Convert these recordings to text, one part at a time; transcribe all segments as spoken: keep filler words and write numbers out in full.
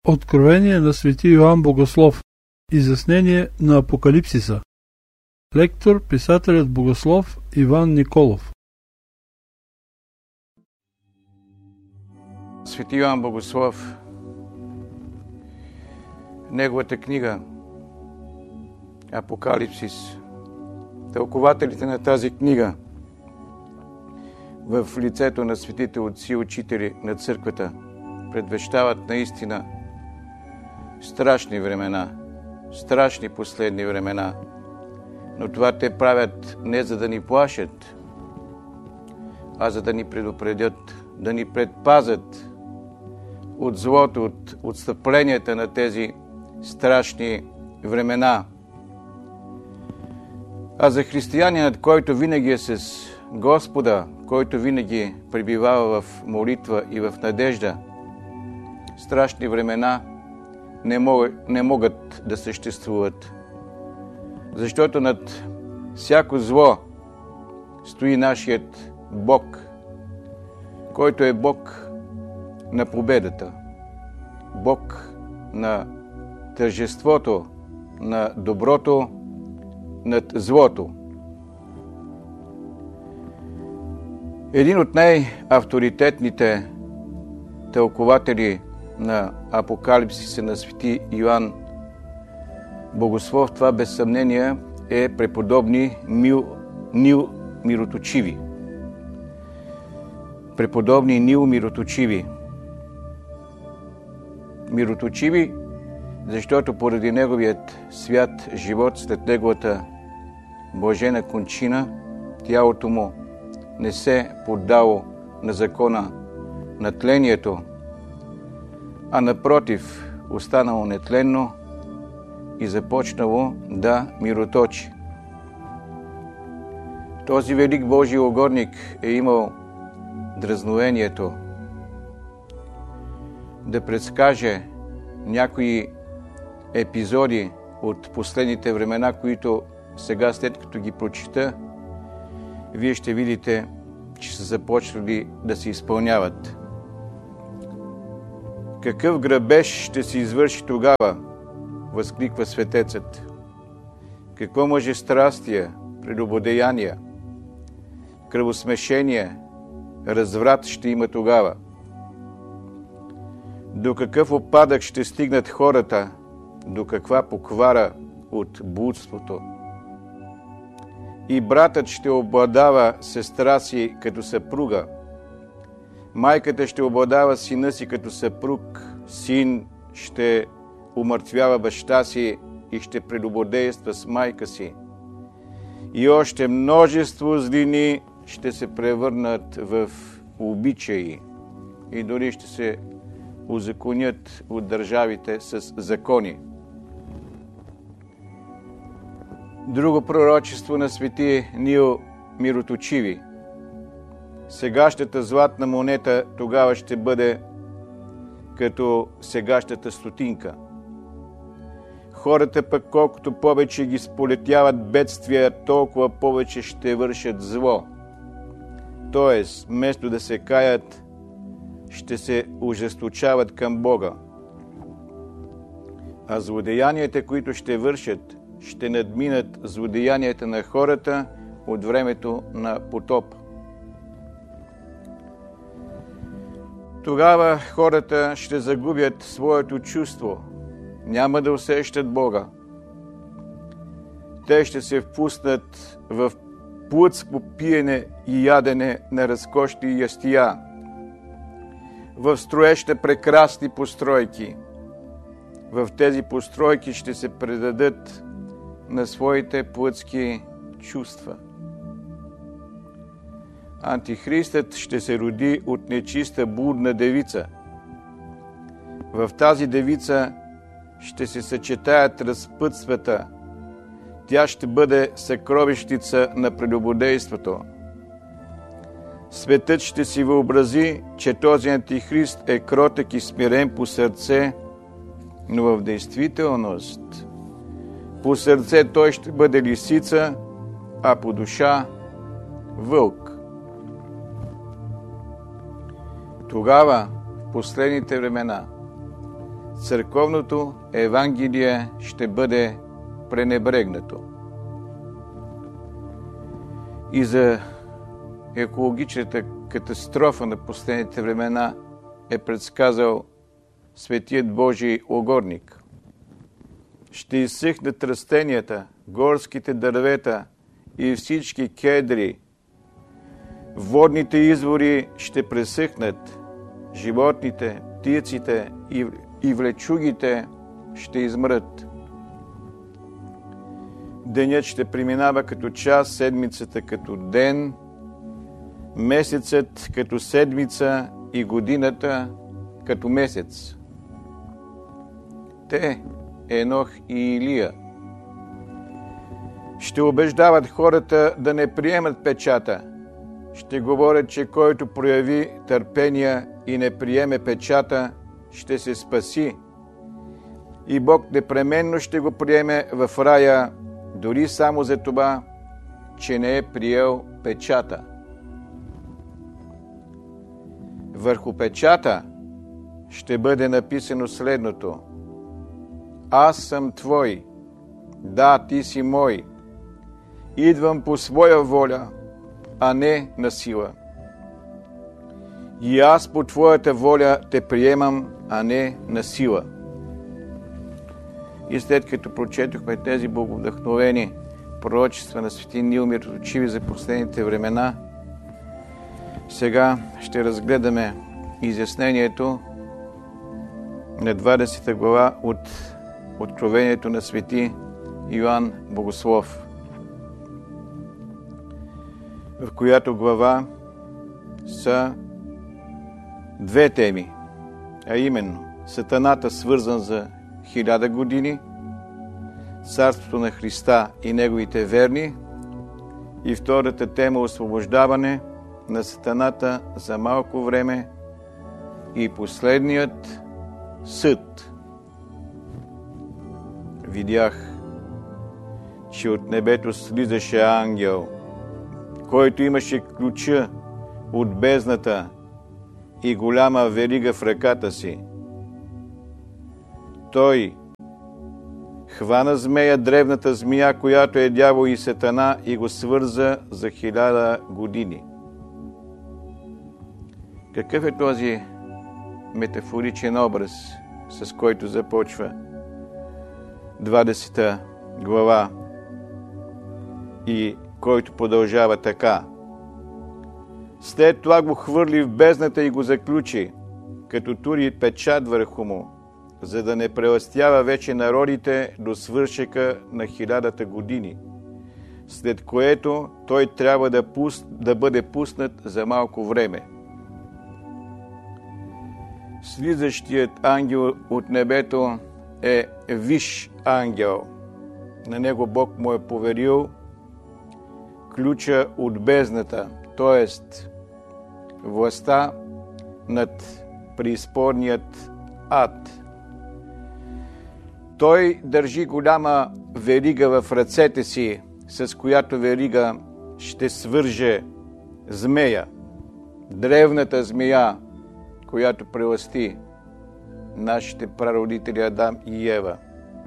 Откровение на свети Йоан Богослов. Изяснение на Апокалипсиса. Лектор, писателят богослов Иван Николов. Свети Йоан Богослов, неговата книга Апокалипсис, тълкователите на тази книга в лицето на светите отци и учители на църквата предвещават наистина страшни времена, страшни последни времена, но това те правят не за да ни плашат, а за да ни предупредят, да ни предпазят от злото, от отстъпленията на тези страшни времена. А за християнинът, който винаги е с Господа, който винаги пребивава в молитва и в надежда, страшни времена не могат, не могат да съществуват. Защото над всяко зло стои нашият Бог, който е Бог на победата, Бог на тържеството, на доброто над злото. Един от най-авторитетните тълкователи на Апокалипсиса на свети Йоан Богослов, това без съмнение е преподобни Мил, Нил Мироточиви. Преподобни Нил Мироточиви. Мироточиви, защото поради неговият свят живот, след неговата блажена кончина, тялото му не се поддало на закона на тлението, а напротив, останало нетленно и започнало да мироточи. Този велик Божий угодник е имал дразновението да предскаже някои епизоди от последните времена, които сега, след като ги прочита, вие ще видите, че са започнали да се изпълняват. Какъв грабеж ще се извърши тогава, възкликва светецът. Какво мъжестрастие, прелюбодеяния, кръвосмешение, разврат ще има тогава. До какъв опадък ще стигнат хората, до каква поквара от блудството. И братът ще обладава сестра си като съпруга. Майката ще обладава сина си като съпруг. Син ще умъртвява баща си и ще прелюбодейства с майка си. И още множество злини ще се превърнат в обичаи и дори ще се узаконят от държавите с закони. Друго пророчество на свети Нил Мироточиви. Сегашната златна монета тогава ще бъде като сегашната стотинка. Хората пък, колкото повече ги сполетяват бедствия, толкова повече ще вършат зло. Тоест, вместо да се каят, ще се ожесточават към Бога. А злодеянията, които ще вършат, ще надминат злодеянията на хората от времето на потоп. Тогава хората ще загубят своето чувство, няма да усещат Бога. Те ще се впуснат в плътско пиене и ядене на разкошни ястия, в строеж на прекрасни постройки. В тези постройки ще се предадат на своите плътски чувства. Антихристът ще се роди от нечиста блудна девица. В тази девица ще се съчетаят разпътствата. Тя ще бъде съкровищница на прелюбодейството. Светът ще си въобрази, че този антихрист е кротък и смирен по сърце, но в действителност по сърце той ще бъде лисица, а по душа вълк. Тогава, в последните времена, църковното Евангелие ще бъде пренебрегнато. И за екологичната катастрофа на последните времена е предсказал Светият Божий угодник. Ще изсъхнат растенията, горските дървета и всички кедри. Водните извори ще пресъхнат, животните, птиците и, и влечугите ще измрат. Денят ще преминава като час, седмицата като ден, месецът като седмица и годината като месец. Те, Енох и Илия, ще убеждават хората да не приемат печата. Ще говорят, че който прояви търпение и не приеме печата, ще се спаси. И Бог непременно ще го приеме в рая, дори само за това, че не е приел печата. Върху печата ще бъде написано следното: Аз съм твой, да, ти си мой. Идвам по своя воля, а не на сила. И аз по твоята воля те приемам, а не на сила. И след като прочетохме тези боговдъхновени пророчества на свети Нилмир Точиви за последните времена, сега ще разгледаме изяснението на двадесета глава от Откровението на свети Йоан Богослов, в която глава са две теми, а именно Сатаната свързан за хиляда години, Царството на Христа и неговите верни, и втората тема освобождаване на Сатаната за малко време и последният съд. Видях, че от небето слизаше ангел, който имаше ключа от бездната и голяма верига в ръката си. Той хвана змея, древната змия, която е дявол и Сатана, и го свърза за хиляда години. Какъв е този метафоричен образ, с който започва двадесета глава и който продължава така? След това го хвърли в бездната и го заключи, като тури печат върху му, за да не прелъстява вече народите до свършека на хилядата години, след което той трябва да, пуст, да бъде пуснат за малко време. Слизащият ангел от небето е висш ангел. На него Бог му е поверил ключа от бездната, т.е. властта над преизподният ад. Той държи голяма верига в ръцете си, с която верига ще свърже змея, древната змия, която прелъсти нашите прародители Адам и Ева.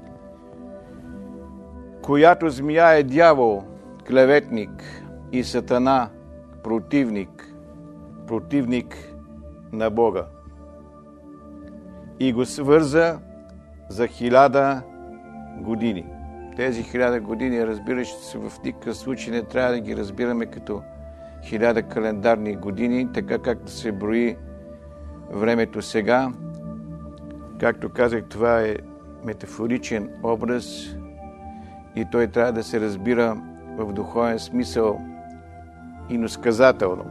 Която змия е дявол, клеветник, и Сатана, противник, противник на Бога. И го свърза за хиляда години. Тези хиляда години, разбира се, в никакъв случай не трябва да ги разбираме като хиляда календарни години, така както се брои времето сега. Както казах, това е метафоричен образ и той трябва да се разбира в духовен смисъл иносказателно.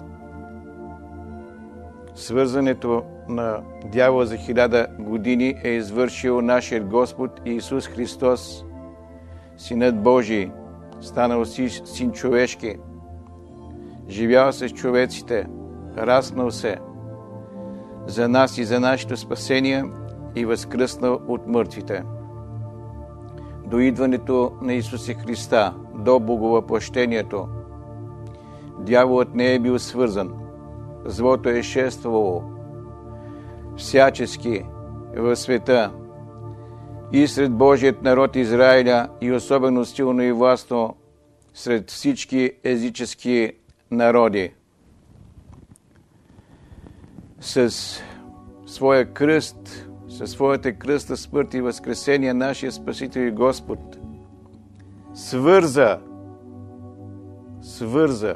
Свързването на дявола за хиляда години е извършил нашият Господ Исус Христос, Синът Божий, станал син човешки, живял с човеците, раснал се за нас и за нашето спасение и възкръснал от мъртвите. До идването на Исуса Христа, до боговъплъщението, дяволът не е бил свързан. Злото е шествало всячески в света и сред Божият народ Израиля, и особено силно и властно сред всички езически народи. С своя кръст, със своята кръста, смърт и възкресение, нашия Спасител и Господ свърза, свърза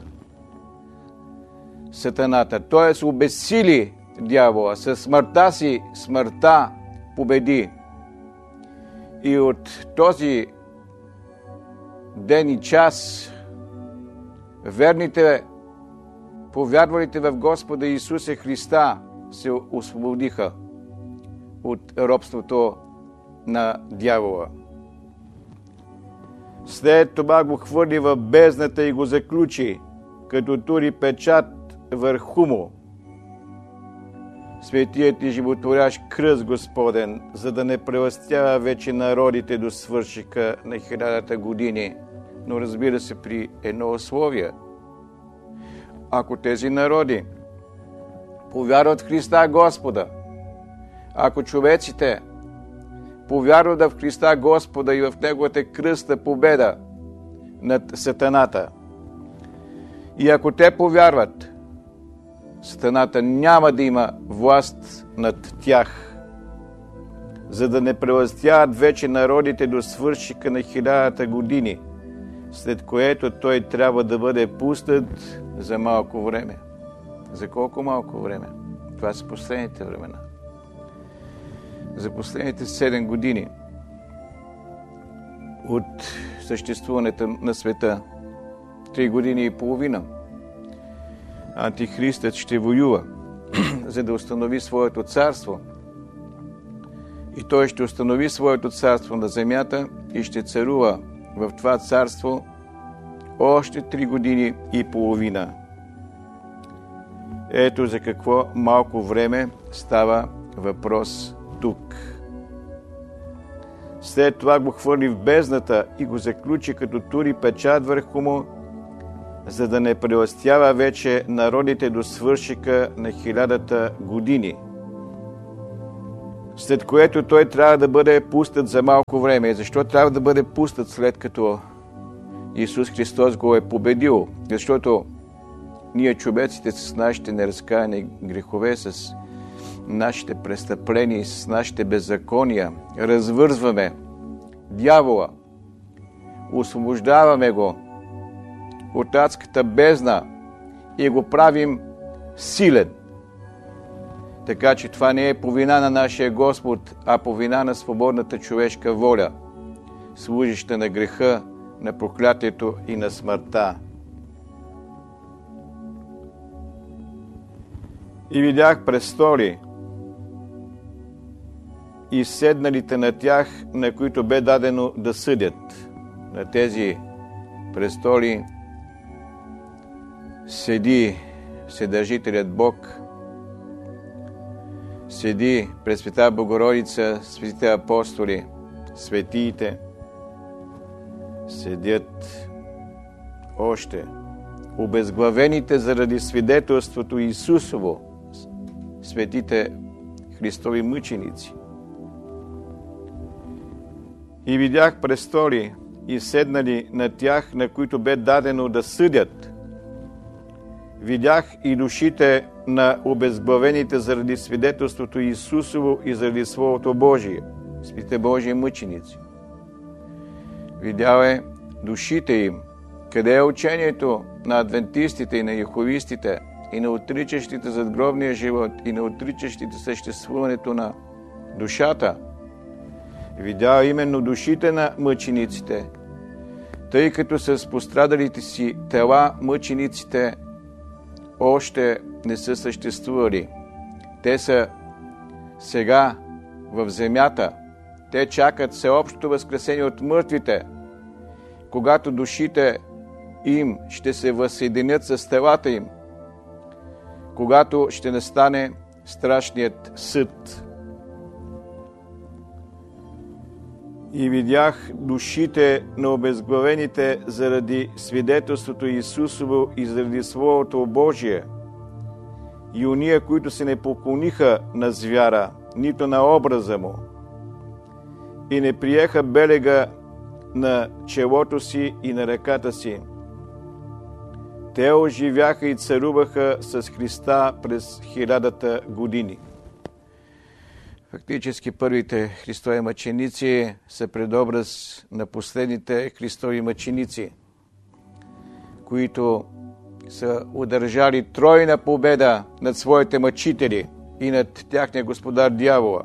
сатаната, т.е. обезсили дявола, със смъртта си смъртта победи. И от този ден и час верните, повярвалите в Господа Исуса Христа, се освободиха от робството на дявола. След това го хвърли в бездната и го заключи, като тури печат върху му. Светият и животворящ кръст Господен, за да не прелъстява вече народите до свършика на хилядата години, но разбира се при едно условие. Ако тези народи повярват в Христа Господа, ако човеците повярват в Христа Господа и в Неговата кръста победа над сатаната, и ако те повярват, сатаната няма да има власт над тях, за да не превластяват вече народите до свършика на хилядата години, след което той трябва да бъде пуснат за малко време. За колко малко време? Това са последните времена. За последните седем години от съществуването на света, три години и половина, Антихристът ще воюва, за да установи своето царство. И той ще установи своето царство на земята и ще царува в това царство още три години и половина. Ето за какво малко време става въпрос тук. След това го хвърли в бездната и го заключи, като тури печат върху му, за да не прелъстява вече народите до свършика на хилядата години. След което той трябва да бъде пуснат за малко време. Защо трябва да бъде пуснат, след като Исус Христос го е победил? Защото ние, човеците, с нашите неразкаяни грехове, с нашите престъпления и с нашите беззакония, развързваме дявола, освобождаваме го от адската бездна и го правим силен. Така че това не е по вина на нашия Господ, а по вина на свободната човешка воля, служеща на греха, на проклятието и на смъртта. И видях престоли и седналите на тях, на които бе дадено да съдят. На тези престоли седи Вседържителят Бог, седи Пресвета Богородица, светите апостоли, светиите, седят още обезглавените заради свидетелството Исусово, светите Христови мъченици. И видях престоли и седнали на тях, на които бе дадено да съдят. Видях и душите на обезглавените заради свидетелството Исусово и заради Словото Божие, светите Божии мъченици. Видял е душите им. Къде е учението на адвентистите и на йеховистите и на отричащите задгробния живот и на отричащите съществуването на душата? Видял именно душите на мъчениците, тъй като с пострадалите си тела мъчениците още не са съществували. Те са сега в земята. Те чакат всеобщото възкресение от мъртвите, когато душите им ще се възсъединят с телата им, когато ще настане страшният съд. И видях душите на обезглавените заради свидетелството Исусово и заради Словото Божие, и уния, които се не поклониха на звяра, нито на образа му, и не приеха белега на челото си и на ръката си. Те оживяха и царуваха с Христа през хилядата години. Фактически първите Христови мъченици са предобраз на последните Христови мъченици, които са удържали тройна победа над своите мъчители и над тяхния господар дявола.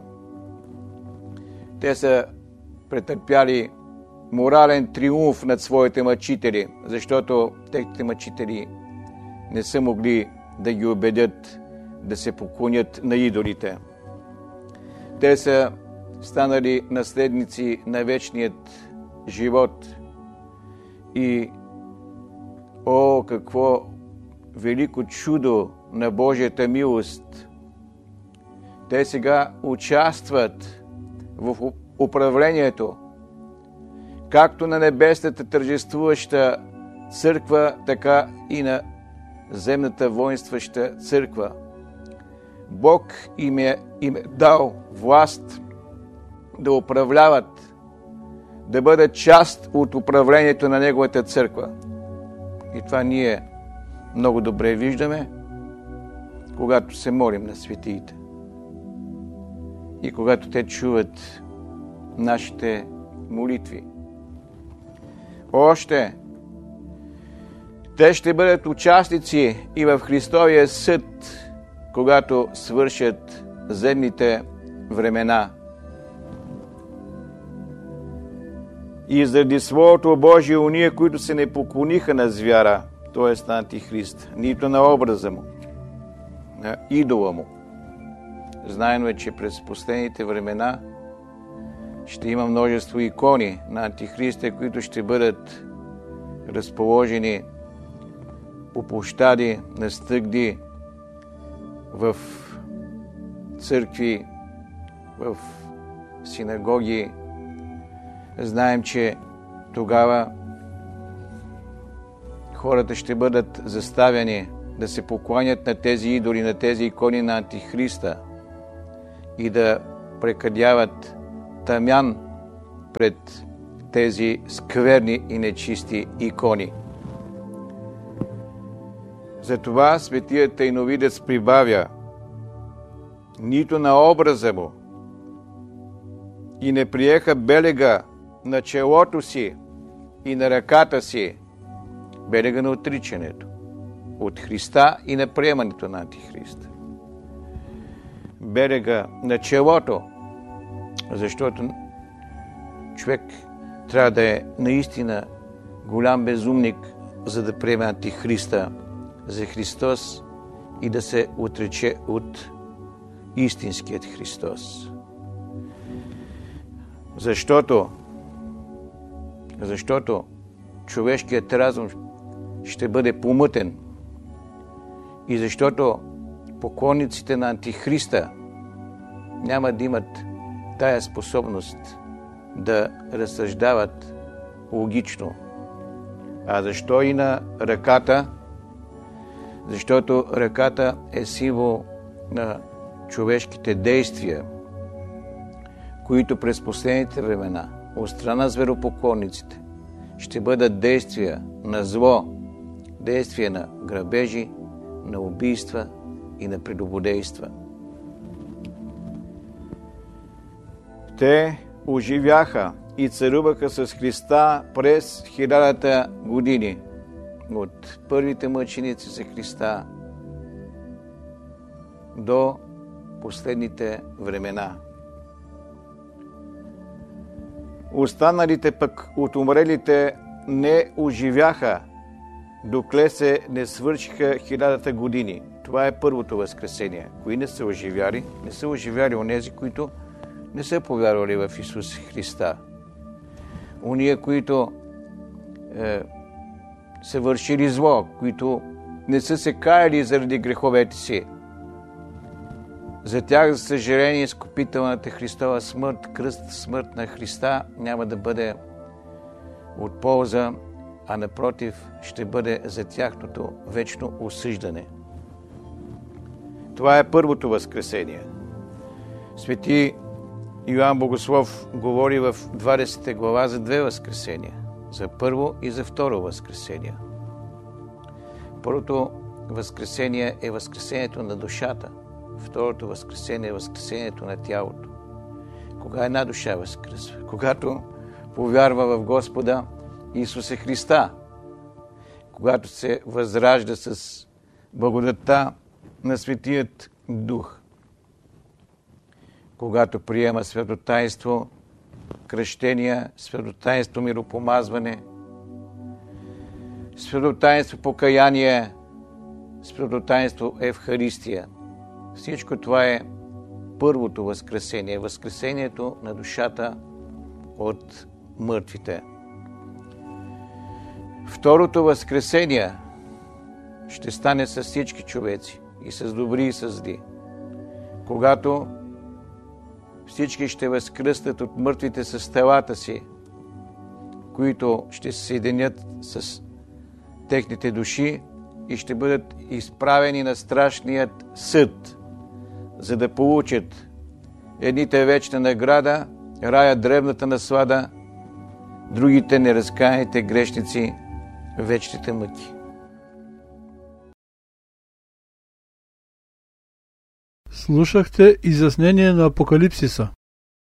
Те са претърпяли морален триумф над своите мъчители, защото техните мъчители не са могли да ги убедят да се поклонят на идолите. Те са станали наследници на вечният живот и о, какво велико чудо на Божията милост! Те сега участват в управлението, както на небесната тържествуваща църква, така и на земната воинстваща църква. Бог им е, им е дал власт да управляват, да бъдат част от управлението на Неговата църква. И това ние много добре виждаме, когато се молим на светиите и когато те чуват нашите молитви. Още те ще бъдат участници и в Христовия съд, когато свършат земните времена. И заради своето Божие уния, които се не поклониха на звяра, т.е. на Антихрист, нито на образа му, на идола му. Знаем е, че през последните времена ще има множество икони на Антихриста, които ще бъдат разположени по площади, на стъгди, в църкви, в синагоги. Знаем, че тогава хората ще бъдат заставени да се покланят на тези идоли, на тези икони на Антихриста и да прекъдяват тамян пред тези скверни и нечисти икони. Затова светият тайновидец прибавя: нито на образа му и не приеха белега на челото си и на ръката си, белега на отричането от Христа и на приемането на Антихриста. Белега на челото, защото човек трябва да е наистина голям безумник, за да приеме Антихриста за Христос и да се отрече от истинският Христос. Защото, защото човешкият разум ще бъде помътен и защото поклонниците на Антихриста няма да имат тая способност да разсъждават логично. А защо и на ръката? Защото ръката е символ на човешките действия, които през последните времена от страна зверопоклонниците ще бъдат действия на зло, действия на грабежи, на убийства и на прелюбодейства. Те оживяха и царуваха с Христа през хилядата години. От първите мъченици за Христа до последните времена. Останалите пък от умрелите не оживяха, докле се не свършиха хилядата години. Това е първото възкресение. Кои не са оживяли? Не са оживяли онези, които не са повярвали в Исус Христа. Ония, които е, са вършили зло, които не са се каяли заради греховете си. За тях, за съжаление, изкупителната Христова смърт, кръст, смърт на Христа няма да бъде от полза, а напротив ще бъде за тяхното вечно осъждане. Това е първото възкресение. Свети Йоан Богослов говори в двадесета глава за две възкресения. За първо и за второ възкресение. Първото възкресение е възкресението на душата. Второто възкресение е възкресението на тялото. Кога една душа възкръсва? Когато повярва в Господа Исуса Христа. Когато се възражда с благодатта на Светият Дух. Когато приема светотайство, кръщения, светотайство миропомазване, светотайство покаяние, светотайство Евхаристия. Всичко това е първото възкресение, възкресението на душата от мъртвите. Второто възкресение ще стане с всички човеци, и с добри, и с зли. Когато всички ще възкръстат от мъртвите с телата си, които ще се съединят с техните души и ще бъдат изправени на страшният съд, за да получат едните вечна награда, рая древната наслада, другите неразкаяните грешници вечните мъки. Слушахте изяснение на Апокалипсиса.